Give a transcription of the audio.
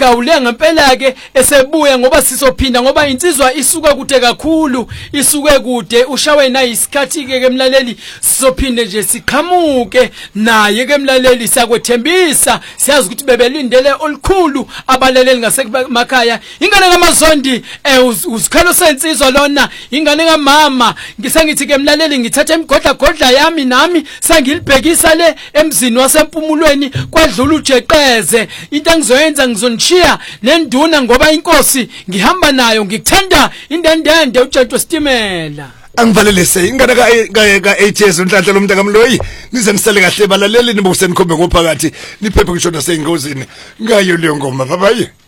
sigawule ngempela ke esebuya ngoba sizophinda ngoba insizwa isuka kude kakhulu isuke kude ushawe na isikhathi ke emlaleli sizophinde nje siqhamuke naye ke emlaleli siyakwethembisa siyazi ukuthi bebelindele olukhulu abalaleli ngasemakhaya ingane kaMazondi usikhalo sensizwa lona ingane kaMama ngisengithi ke emlaleli ngithatha imigodla yami nami sangilibhekisa le emzini wasempumulweni kwadlula ujeqeze into engizoyenza ngizonishiya nenduna ngoba inkosi ngihamba nayo ngikuthanda indendende uJesu Stimela angivalelise ingane ka ATS unhlanhla lomntu kaMloyi nize nisale kahle balaleli nibe usenikhombe ngophakathi niphephe ngisho nasengozini ngayo leyo ngoma babaye